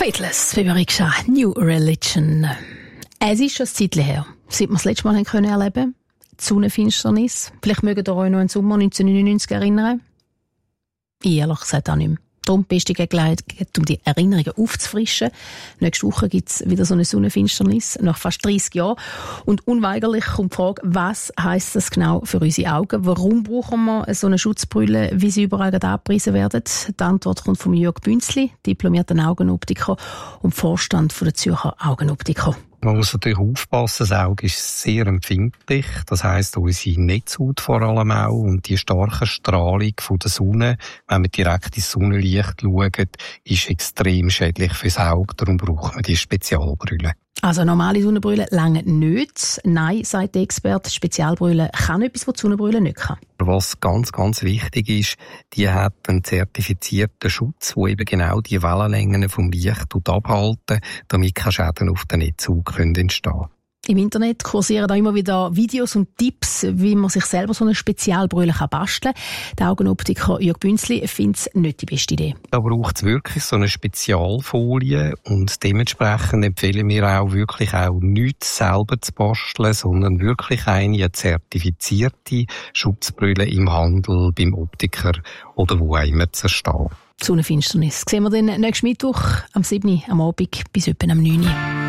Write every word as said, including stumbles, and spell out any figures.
Faithless, Fiberikscha, New Religion. Es ist schon ein Zeitchen her, seit wir das letzte Mal haben können erleben. Die Sonnenfinsternis. Vielleicht mögt ihr euch noch an den Sommer neunzehnhundertneunundneunzig erinnern. Ich ehrlich gesagt auch nicht mehr. Darum beste Gelegenheit, um die Erinnerungen aufzufrischen. Nächste Woche gibt es wieder so eine Sonnenfinsternis, nach fast dreissig Jahren. Und unweigerlich kommt die Frage, was heisst das genau für unsere Augen? Warum brauchen wir so eine Schutzbrille, wie sie überall angepriesen werden? Die Antwort kommt von Jörg Bünzli, diplomierter Augenoptiker und Vorstand der Zürcher Augenoptiker. Man muss natürlich aufpassen, das Auge ist sehr empfindlich. Das heisst, unsere Netzhaut vor allem auch und die starke Strahlung von der Sonne, wenn man direkt ins Sonnenlicht schaut, ist extrem schädlich fürs Auge. Darum braucht man die Spezialbrille. Also normale Sonnenbrille langen nicht. Nein, sagt der Experte, Spezialbrille kann etwas, was die Sonnenbrille nicht kann. Was ganz, ganz wichtig ist, die hat einen zertifizierten Schutz, der eben genau die Wellenlängen vom Licht abhalten, damit keine Schäden auf der Netzhaut entstehen können. Im Internet kursieren da immer wieder Videos und Tipps, wie man sich selber so eine Spezialbrille basteln kann. Der Augenoptiker Jörg Bünzli findet es nicht die beste Idee. Da braucht es wirklich so eine Spezialfolie und dementsprechend empfehlen wir auch wirklich auch nichts selber zu basteln, sondern wirklich eine zertifizierte Schutzbrille im Handel, beim Optiker oder wo auch immer zu erstehen. Sonnenfinsternis. Sehen wir den nächsten Mittwoch am siebten am Abend bis etwa am neun Uhr.